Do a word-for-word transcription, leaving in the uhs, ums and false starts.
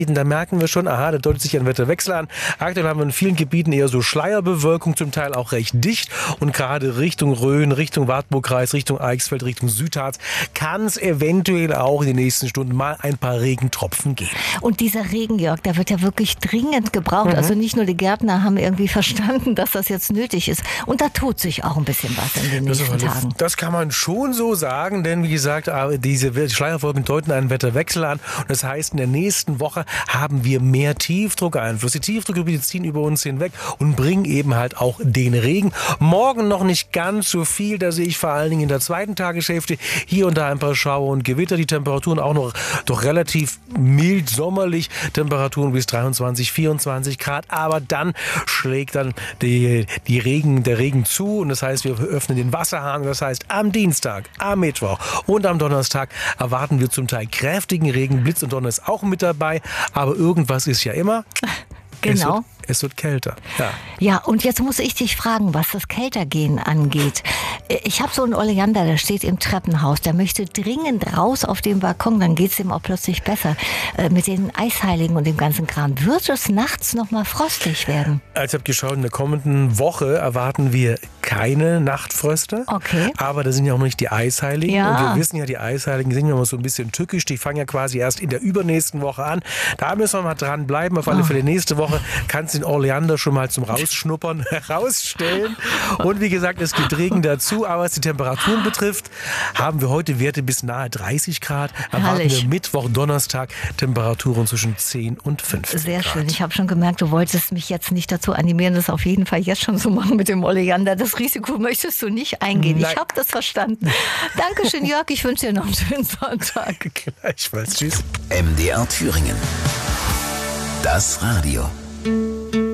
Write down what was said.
Da merken wir schon, aha, da deutet sich ein Wetterwechsel an. Aktuell haben wir in vielen Gebieten eher so Schleierbewölkung, zum Teil auch recht dicht. Und gerade Richtung Rhön, Richtung Wartburgkreis, Richtung Eichsfeld, Richtung Südharz kann es eventuell auch in den nächsten Stunden mal ein paar Regentropfen geben. Und dieser Regen, Jörg, der wird ja wirklich dringend gebraucht. Mhm. Also nicht nur die Gärtner haben irgendwie verstanden, dass das jetzt nötig ist. Und da tut sich auch ein bisschen was in den nächsten das, Tagen. Das kann man schon so sagen, denn wie gesagt, diese Schleierwolken deuten einen Wetterwechsel an. Und das heißt, in der nächsten Woche haben wir mehr Tiefdruckeinfluss. Die Tiefdruckgebiete ziehen über uns hinweg und bringen eben halt auch den Regen. Morgen noch nicht ganz so viel, da sehe ich vor allen Dingen in der zweiten Tageshälfte hier und da ein paar Schauer und Gewitter. Die Temperaturen auch noch doch relativ mild sommerlich, Temperaturen bis dreiundzwanzig, vierundzwanzig Grad, aber dann schlägt dann die, die Regen, der Regen zu und das heißt, wir öffnen den Wasserhahn. Das heißt, am Dienstag, am Mittwoch und am Donnerstag erwarten wir zum Teil kräftigen Regen. Blitz und Donner ist auch mit dabei, aber irgendwas ist ja immer. Genau. Es wird, es wird kälter. Ja. Ja, und jetzt muss ich dich fragen, was das Kältergehen angeht. Ich habe so einen Oleander, der steht im Treppenhaus. Der möchte dringend raus auf den Balkon, dann geht es ihm auch plötzlich besser. Äh, mit den Eisheiligen und dem ganzen Kram. Wird es nachts noch mal frostig werden? Also ich habe geschaut, in der kommenden Woche erwarten wir keine Nachtfröste. Okay. Aber da sind ja auch noch nicht die Eisheiligen. Ja. Und wir wissen ja, die Eisheiligen sind ja immer so ein bisschen tückisch. Die fangen ja quasi erst in der übernächsten Woche an. Da müssen wir mal dran bleiben. Auf alle Fälle nächste Woche kannst du den Oleander schon mal zum Rausschnuppern herausstellen. Und wie gesagt, es gibt Regen dazu. Aber was die Temperaturen betrifft, haben wir heute Werte bis nahe dreißig Grad. Erwarten Herrlich. wir Mittwoch, Donnerstag Temperaturen zwischen zehn und fünfzehn Sehr Grad. schön. Ich habe schon gemerkt, du wolltest mich jetzt nicht dazu animieren, das auf jeden Fall jetzt schon zu machen mit dem Oleander. Das Risiko möchtest du nicht eingehen. Nein. Ich habe das verstanden. Dankeschön, Jörg. Ich wünsche dir noch einen schönen Sonntag. Gleichfalls. Tschüss. M D R Thüringen. Das Radio.